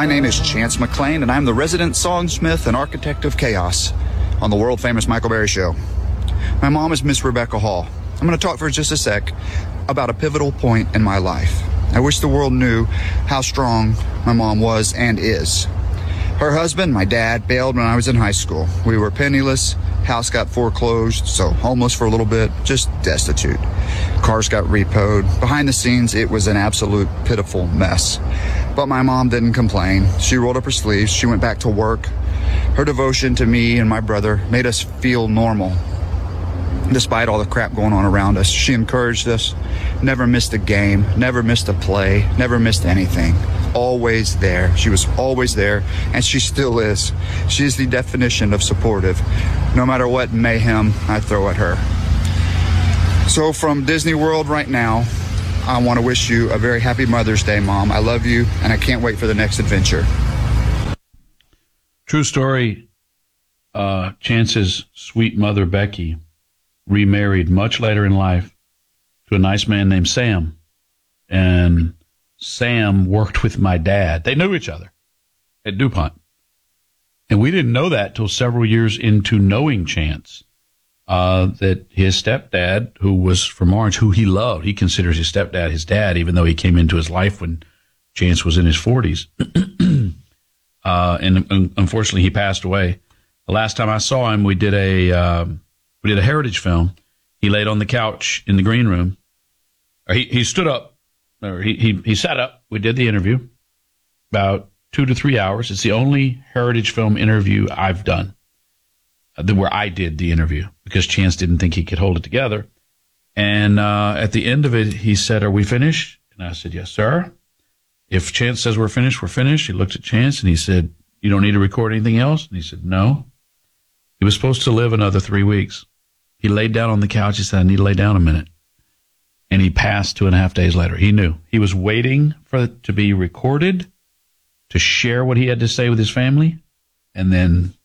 My name is Chance McClain, and I'm the resident songsmith and architect of chaos on the world-famous Michael Berry Show. My mom is Miss Rebecca Hall. I'm going to talk for just a sec about a pivotal point in my life. I wish the world knew how strong my mom was and is. Her husband, my dad, bailed when I was in high school. We were penniless, house got foreclosed, so homeless for a little bit, just destitute. Cars got repoed. Behind the scenes, it was an absolute pitiful mess. But my mom didn't complain. She rolled up her sleeves. She went back to work. Her devotion to me and my brother made us feel normal. Despite all the crap going on around us, she encouraged us, never missed a game, never missed a play, never missed anything. Always there. She was always there, and she still is. She is the definition of supportive, no matter what mayhem I throw at her. So from Disney World right now, I want to wish you a very happy Mother's Day, Mom. I love you, and I can't wait for the next adventure. True story. Chance's sweet mother, Becky, remarried much later in life to a nice man named Sam. And Sam worked with my dad. They knew each other at DuPont. And we didn't know that till several years into knowing Chance, that his stepdad, who was from Orange, who he loved, he considers his stepdad his dad, even though he came into his life when Chance was in his 40s. And unfortunately, he passed away. The last time I saw him, we did a heritage film. He laid on the couch in the green room. Or he stood up, or he sat up. We did the interview, about 2 to 3 hours. It's the only heritage film interview I've done where I did the interview, because Chance didn't think he could hold it together. And at the end of it, he said, "Are we finished?" And I said, "Yes, sir. If Chance says we're finished, we're finished." He looked at Chance and he said, "You don't need to record anything else?" And he said, "No." He was supposed to live another 3 weeks. He laid down on the couch. He said, "I need to lay down a minute." And he passed 2.5 days later. He knew. He was waiting for it to be recorded, to share what he had to say with his family, and then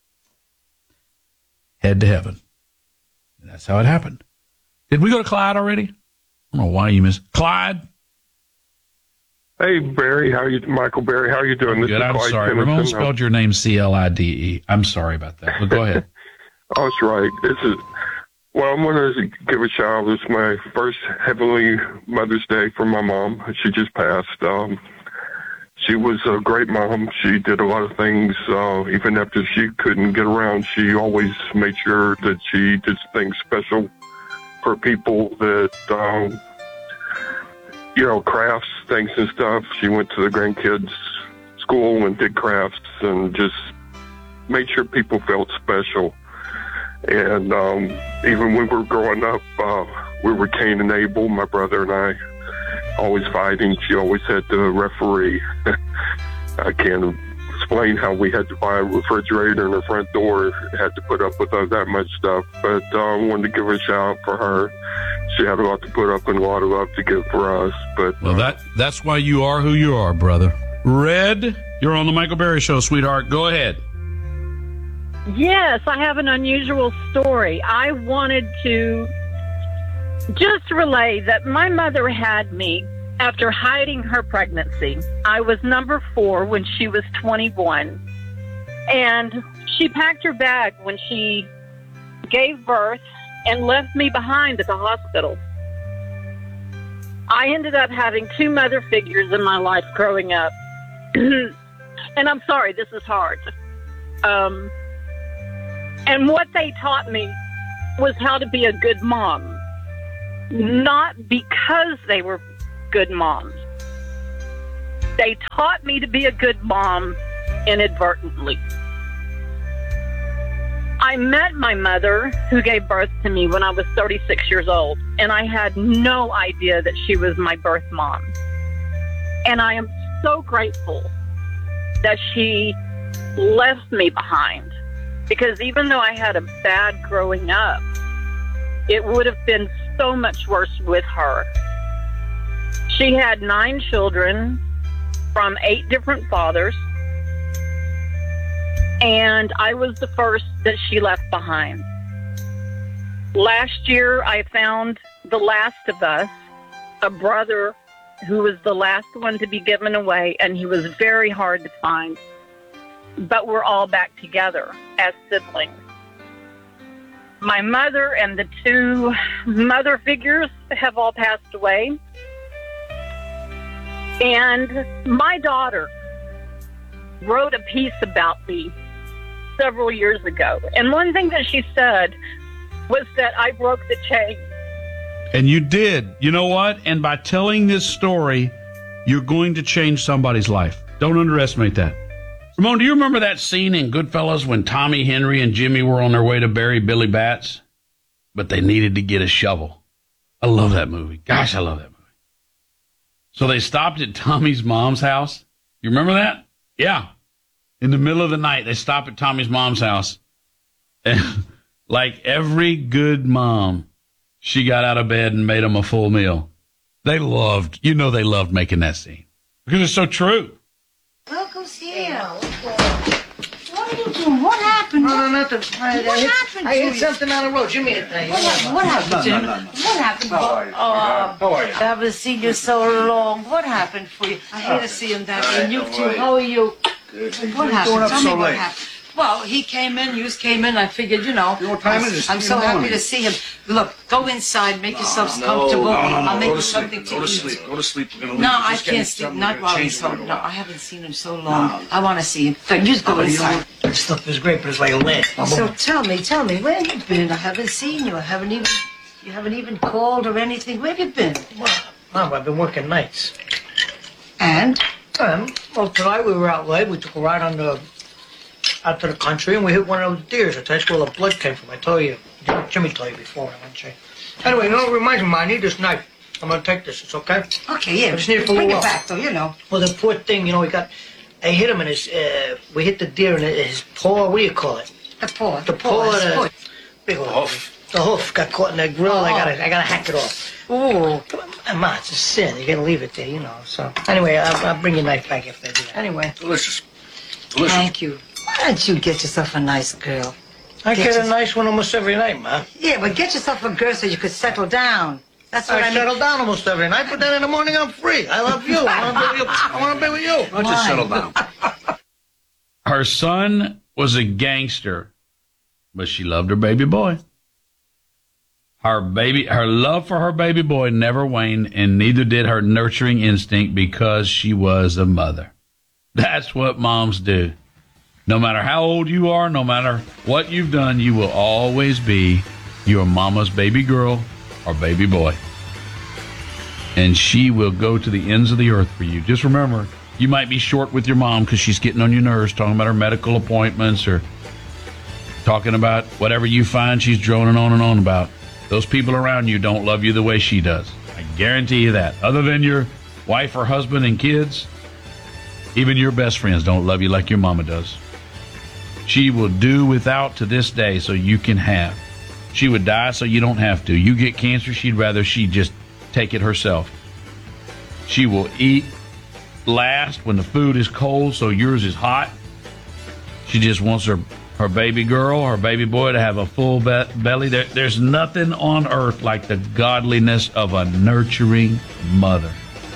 head to heaven. And that's how it happened. Did we go to Clyde already? I don't know why you missed. Clyde? Hey, Barry. How are you, Michael Berry? How are you doing? Good. I'm Clyde sorry. Timothy. Ramon spelled your name C-L-I-D-E. I'm sorry about that. But go ahead. Oh, that's right. Well, I'm going to give a shout out. This is my first Heavenly Mother's Day for my mom. She just passed. She was a great mom. She did a lot of things. Even after she couldn't get around, she always made sure that she did things special for people that, crafts, things and stuff. She went to the grandkids' school and did crafts and just made sure people felt special. And even when we were growing up, we were Cain and Abel, my brother and I, always fighting. She always had the referee. I can't explain how we had to buy a refrigerator and a front door, had to put up with that much stuff. But I wanted to give a shout out for her. She had a lot to put up and a lot of love to give for us. But well, that's why you are who you are, brother. Red, you're on the Michael Berry Show, sweetheart. Go ahead. Yes, I have an unusual story. I wanted to just relay that my mother had me after hiding her pregnancy. I was number 4 when she was 21. And she packed her bag when she gave birth and left me behind at the hospital. I ended up having 2 mother figures in my life growing up. And I'm sorry, this is hard. And what they taught me was how to be a good mom. Not because they were good moms. They taught me to be a good mom inadvertently. I met my mother, who gave birth to me when I was 36 years old, and I had no idea that she was my birth mom. And I am so grateful that she left me behind. Because even though I had a bad growing up, it would have been so much worse with her. She had 9 children from 8 different fathers, and I was the first that she left behind. Last year, I found The Last of Us, a brother who was the last one to be given away, and he was very hard to find. But we're all back together as siblings. My mother and the two mother figures have all passed away. And my daughter wrote a piece about me several years ago. And one thing that she said was that I broke the chain. And you did. You know what? And by telling this story, you're going to change somebody's life. Don't underestimate that. Ramon, do you remember that scene in Goodfellas when Tommy Henry and Jimmy were on their way to bury Billy Batts? But they needed to get a shovel. I love that movie. Gosh, I love that movie. So they stopped at Tommy's mom's house. You remember that? Yeah. In the middle of the night, they stopped at Tommy's mom's house. And like every good mom, she got out of bed and made them a full meal. They loved making that scene. Because it's so true. Look who's here. What are you doing? What happened? No, nothing. What happened? I hit something on the road. Jimmy, What happened, Jim? What happened? How are you? How are you? I haven't seen you so long. What happened for you? I hate to see him that way. And you too. How are you? Good. What happened? Tell me what happened. Well, he came in, you came in, I figured, You know what time it is? I'm so happy to see him. Look, go inside, make yourselves comfortable. I'll make you something to eat. Go to sleep. We're gonna leave. No, I can't sleep, not while he's home. No, I haven't seen him so long. I want to see him. You go inside. This stuff is great, but it's like a land. So tell me, where have you been? I haven't seen you. You haven't even called or anything. Where have you been? Mom, I've been working nights. And? Well, tonight we were out late. We took a ride out to the country, and we hit one of those deers. That's where the blood came from. I told you. Jimmy told you before. I went Anyway, you know what reminds me, Ma? I need this knife. I'm going to take this. It's okay? Okay, yeah. I just need it for a Bring little it back, though, you know. Well, the poor thing, I hit him in his, we hit the deer in his paw. What do you call it? The paw. The paw. Big old hoof. The hoof got caught in that grill. I gotta hack it off. Ooh. Come on, Ma, it's a sin. You gotta leave it there, So, anyway, I'll bring your knife back if they do that. Anyway. Delicious. Thank you. Why don't you get yourself a nice girl? I get a nice one almost every night, Ma. Yeah, but get yourself a girl so you could settle down. That's what I mean. Settle down almost every night, but then in the morning I'm free. I love you. I want to be with you. Why don't you settle down? Her son was a gangster, but she loved her baby boy. Her love for her baby boy never waned, and neither did her nurturing instinct because she was a mother. That's what moms do. No matter how old you are, no matter what you've done, you will always be your mama's baby girl or baby boy. And she will go to the ends of the earth for you. Just remember, you might be short with your mom because she's getting on your nerves, talking about her medical appointments or talking about whatever you find she's droning on and on about. Those people around you don't love you the way she does. I guarantee you that. Other than your wife or husband and kids, even your best friends don't love you like your mama does. She will do without to this day so you can have. She would die so you don't have to. You get cancer, she'd rather she just take it herself. She will eat last when the food is cold so yours is hot. She just wants her baby girl, her baby boy to have a full belly. There's nothing on earth like the godliness of a nurturing mother.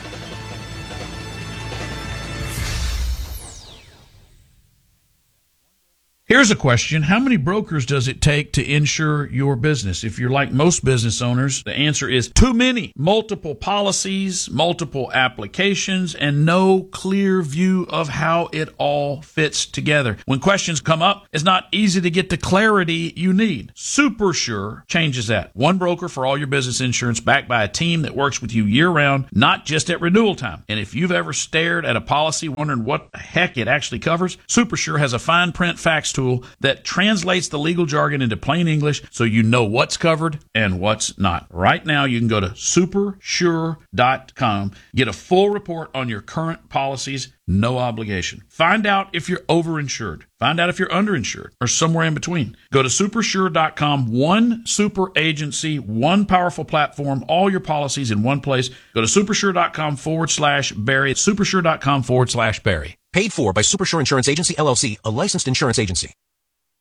Here's a question. How many brokers does it take to insure your business? If you're like most business owners, the answer is too many. Multiple policies, multiple applications, and no clear view of how it all fits together. When questions come up, it's not easy to get the clarity you need. SuperSure changes that. One broker for all your business insurance backed by a team that works with you year-round, not just at renewal time. And if you've ever stared at a policy wondering what the heck it actually covers, SuperSure has a fine print fax tool that translates the legal jargon into plain English so you know what's covered and what's not. Right now, you can go to supersure.com, get a full report on your current policies, no obligation. Find out if you're overinsured. Find out if you're underinsured or somewhere in between. Go to supersure.com, one super agency, one powerful platform, all your policies in one place. Go to supersure.com/Barry. Supersure.com/Barry. Paid for by Supersure Insurance Agency, LLC, a licensed insurance agency. Hi,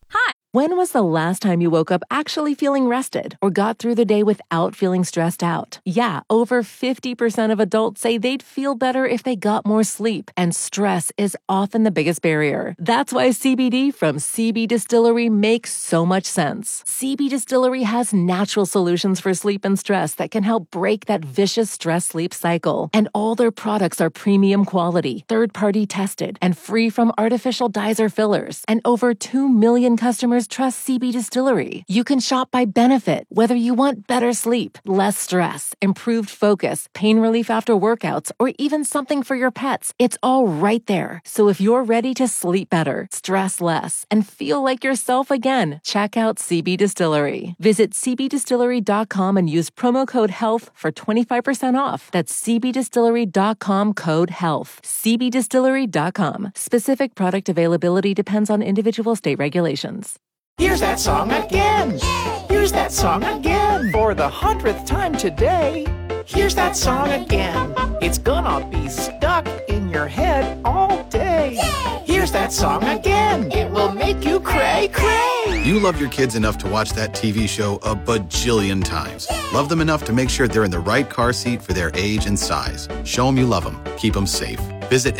When was the last time you woke up actually feeling rested or got through the day without feeling stressed out? Yeah, over 50% of adults say they'd feel better if they got more sleep, and stress is often the biggest barrier. That's why CBD from CB Distillery makes so much sense. CB Distillery has natural solutions for sleep and stress that can help break that vicious stress-sleep cycle. And all their products are premium quality, third-party tested, and free from artificial dyes or fillers. And over 2 million customers trust CB Distillery. You can shop by benefit, whether you want better sleep, less stress, improved focus, pain relief after workouts, or even something for your pets. It's all right there. So if you're ready to sleep better, stress less, and feel like yourself again, check out CB Distillery. Visit cbdistillery.com and use promo code HEALTH for 25% off. That's cbdistillery.com, code HEALTH. cbdistillery.com. Specific product availability depends on individual state regulations. Here's that song again. Here's that song again. For the 100th time today. Here's that song again. It's gonna be stuck in your head all day. Here's that song again. It will make you cray, cray. You love your kids enough to watch that TV show a bajillion times. Love them enough to make sure they're in the right car seat for their age and size. Show them you love them. Keep them safe. Visit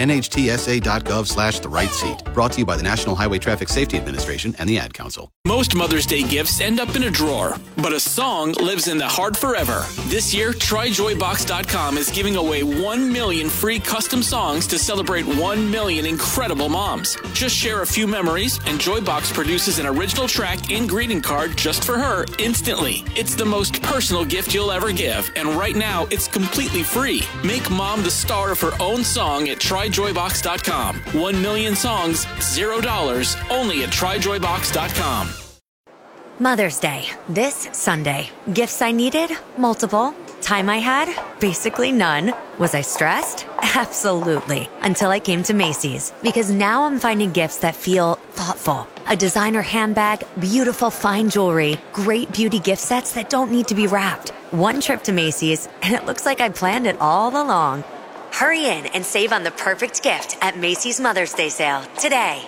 nhtsa.gov/the-right-seat. Brought to you by the National Highway Traffic Safety Administration and the Ad Council. Most Mother's Day gifts end up in a drawer, but a song lives in the heart forever. This year, TryJoyBox.com is giving away 1 million free custom songs to celebrate 1 million incredible moms. Just share a few memories, and Joybox produces an original track and greeting card just for her instantly. It's the most personal gift you'll ever give, and right now, it's completely free. Make mom the star of her own song at TryJoyBox.com. 1 million songs, $0, only at TryJoyBox.com. Mother's Day, this Sunday. Gifts I needed? Multiple. Time I had? Basically none. Was I stressed? Absolutely. Until I came to Macy's. Because now I'm finding gifts that feel thoughtful. A designer handbag, beautiful fine jewelry, great beauty gift sets that don't need to be wrapped. One trip to Macy's, and it looks like I planned it all along. Hurry in and save on the perfect gift at Macy's Mother's Day sale today.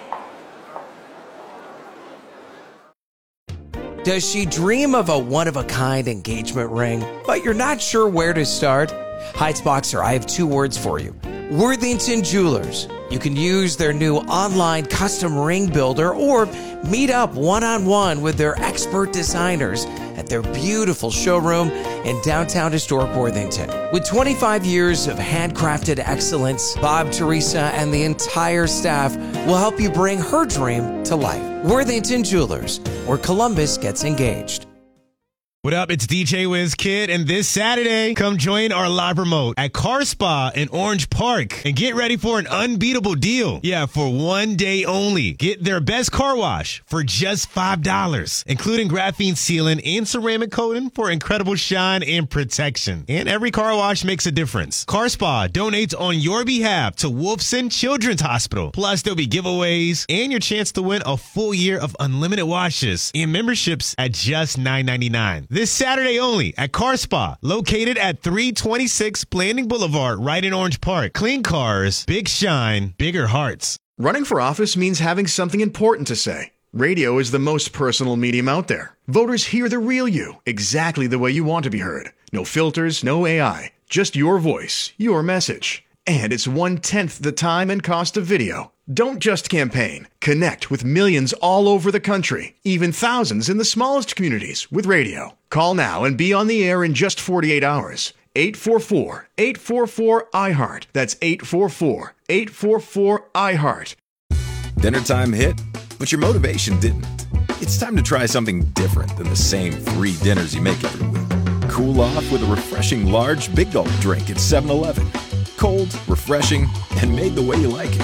Does she dream of a one-of-a-kind engagement ring, but you're not sure where to start? Heights Boxer, I have 2 words for you. Worthington Jewelers. You can use their new online custom ring builder or meet up one-on-one with their expert designers at their beautiful showroom in downtown historic Worthington. With 25 years of handcrafted excellence, Bob, Teresa, and the entire staff will help you bring her dream to life. Worthington Jewelers, where Columbus gets engaged. What up? It's DJ Wiz Kid, and this Saturday, come join our live remote at Car Spa in Orange Park and get ready for an unbeatable deal. Yeah, for 1 day only. Get their best car wash for just $5, including graphene sealing and ceramic coating for incredible shine and protection. And every car wash makes a difference. Car Spa donates on your behalf to Wolfson Children's Hospital. Plus, there'll be giveaways and your chance to win a full year of unlimited washes and memberships at just $9.99. This Saturday only at Car Spa, located at 326 Blanding Boulevard, right in Orange Park. Clean cars, big shine, bigger hearts. Running for office means having something important to say. Radio is the most personal medium out there. Voters hear the real you, exactly the way you want to be heard. No filters, no AI, just your voice, your message. And it's 1/10 the time and cost of video. Don't just campaign. Connect with millions all over the country, even thousands in the smallest communities with radio. Call now and be on the air in just 48 hours. 844-844-IHEART. That's 844-844-IHEART. Dinner time hit, but your motivation didn't. It's time to try something different than the same 3 dinners you make every week. Cool off with a refreshing large Big Gulp drink at 7-Eleven. Cold, refreshing, and made the way you like it.